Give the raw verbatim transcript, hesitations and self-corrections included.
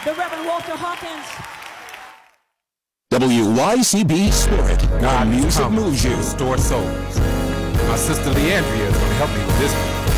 the Reverend Walter Hawkins. W Y C B Spirit, where music moves you. Restore souls. My sister Leandria is going to help me with this one.